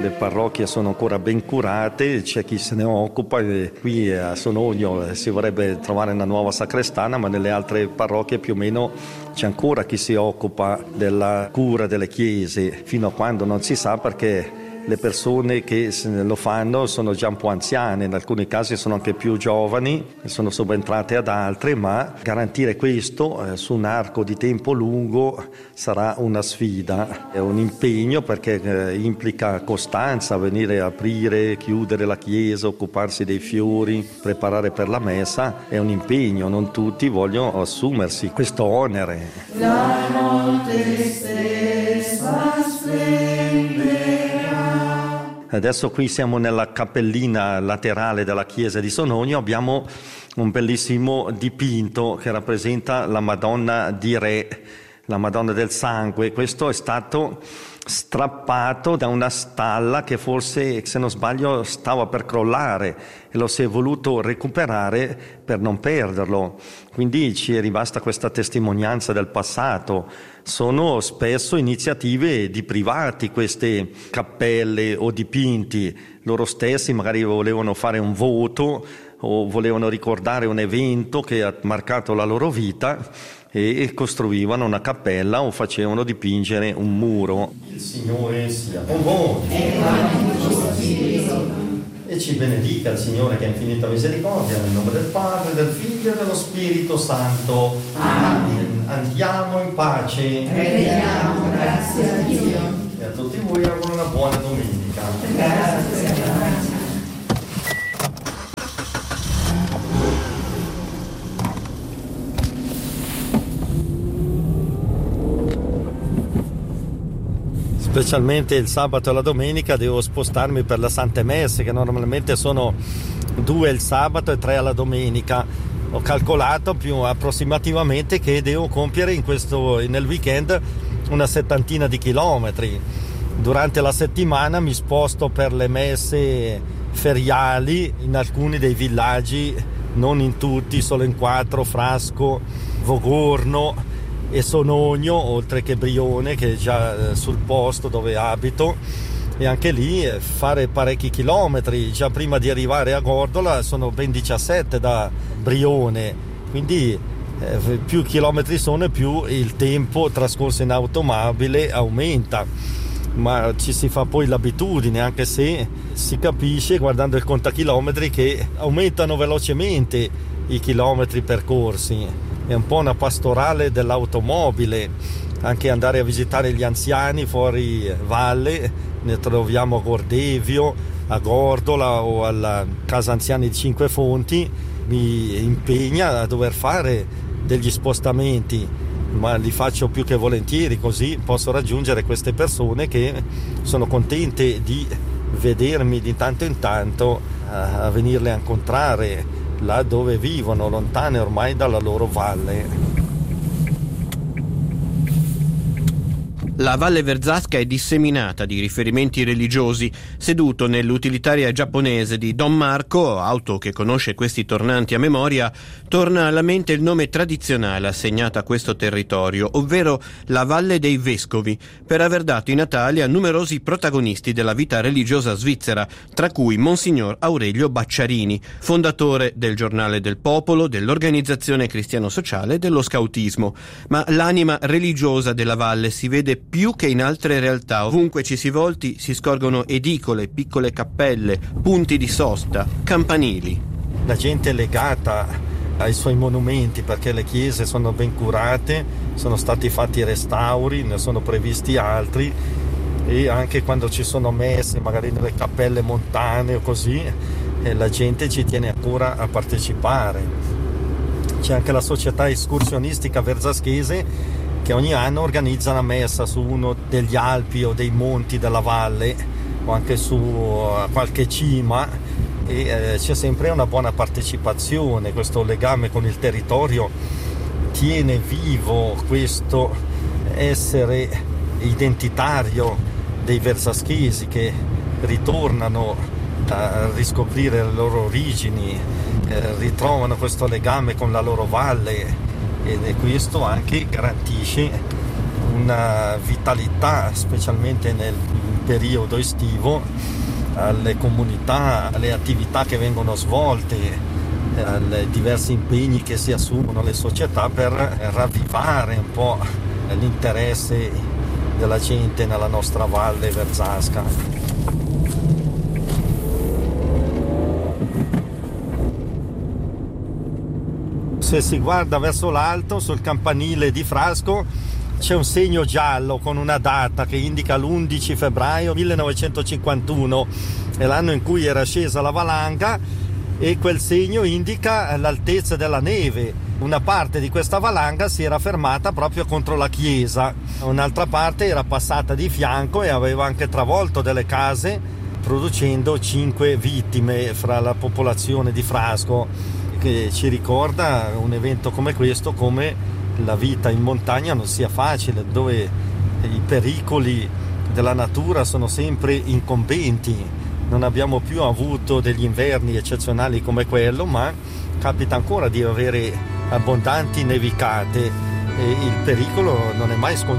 Le parrocchie sono ancora ben curate, c'è chi se ne occupa, e qui a Sonogno si vorrebbe trovare una nuova sacrestana, ma nelle altre parrocchie più o meno c'è ancora chi si occupa della cura delle chiese, fino a quando non si sa, perché le persone che lo fanno sono già un po' anziane, in alcuni casi sono anche più giovani, sono subentrate ad altre, ma garantire questo su un arco di tempo lungo sarà una sfida, è un impegno, perché implica costanza, venire a aprire, chiudere la chiesa, occuparsi dei fiori, preparare per la messa, è un impegno, non tutti vogliono assumersi questo onere. La notte stessa splenderà. Adesso qui siamo nella cappellina laterale della chiesa di Sonogno, abbiamo un bellissimo dipinto che rappresenta la Madonna di Re, la Madonna del Sangue. Questo è stato strappato da una stalla che forse, se non sbaglio, stava per crollare e lo si è voluto recuperare per non perderlo. Quindi ci è rimasta questa testimonianza del passato. Sono spesso iniziative di privati queste cappelle o dipinti. Loro stessi magari volevano fare un voto o volevano ricordare un evento che ha marcato la loro vita e costruivano una cappella o facevano dipingere un muro. Il Signore sia con voi e ci benedica il Signore che ha infinita misericordia, nel nome del Padre, del Figlio e dello Spirito Santo. Amen. Andiamo in pace. Preghiamo, grazie a Dio. E a tutti voi auguro una buona domenica. Grazie. Specialmente il sabato e la domenica devo spostarmi per le Sante Messe, che normalmente sono 2 il sabato e 3 alla domenica. Ho calcolato più approssimativamente che devo compiere nel weekend una 70 di chilometri. Durante la settimana mi sposto per le messe feriali in alcuni dei villaggi, non in tutti, solo in 4, Frasco, Vogorno e Sonogno, oltre che Brione, che è già sul posto dove abito, e anche lì fare parecchi chilometri. Già prima di arrivare a Gordola sono ben 17 da Brione, quindi più chilometri sono e più il tempo trascorso in automobile aumenta, ma ci si fa poi l'abitudine, anche se si capisce guardando il contachilometri che aumentano velocemente i chilometri percorsi. È un po' una pastorale dell'automobile, anche andare a visitare gli anziani fuori valle, ne troviamo a Gordevio, a Gordola o alla Casa Anziani di Cinque Fonti. Mi impegna a dover fare degli spostamenti, ma li faccio più che volentieri, così posso raggiungere queste persone che sono contente di vedermi di tanto in tanto, a venirle a incontrare là dove vivono, lontane ormai dalla loro valle. La Valle Verzasca è disseminata di riferimenti religiosi. Seduto nell'utilitaria giapponese di Don Marco, auto che conosce questi tornanti a memoria, torna alla mente il nome tradizionale assegnato a questo territorio, ovvero la Valle dei Vescovi, per aver dato i natali a numerosi protagonisti della vita religiosa svizzera, tra cui Monsignor Aurelio Bacciarini, fondatore del Giornale del Popolo, dell'Organizzazione Cristiano-Sociale e dello Scautismo. Ma l'anima religiosa della valle si vede più che in altre realtà. Ovunque ci si volti si scorgono edicole, piccole cappelle, punti di sosta, campanili. La gente è legata ai suoi monumenti perché le chiese sono ben curate, sono stati fatti restauri, ne sono previsti altri, e anche quando ci sono messe magari nelle cappelle montane o così, la gente ci tiene ancora a partecipare. C'è anche la società escursionistica verzaschese che ogni anno organizza una messa su uno degli Alpi o dei monti della valle o anche su qualche cima, e c'è sempre una buona partecipazione. Questo legame con il territorio tiene vivo questo essere identitario dei verzaschesi che ritornano a riscoprire le loro origini, ritrovano questo legame con la loro valle, e questo anche garantisce una vitalità, specialmente nel periodo estivo, alle comunità, alle attività che vengono svolte, ai diversi impegni che si assumono le società per ravvivare un po' l'interesse della gente nella nostra valle verzasca. Se si guarda verso l'alto, sul campanile di Frasco, c'è un segno giallo con una data che indica l'11 febbraio 1951, è l'anno in cui era scesa la valanga, e quel segno indica l'altezza della neve. Una parte di questa valanga si era fermata proprio contro la chiesa, un'altra parte era passata di fianco e aveva anche travolto delle case, producendo 5 vittime fra la popolazione di Frasco, che ci ricorda un evento come questo, come la vita in montagna non sia facile, dove i pericoli della natura sono sempre incombenti. Non abbiamo più avuto degli inverni eccezionali come quello, ma capita ancora di avere abbondanti nevicate e il pericolo non è mai scongiurato.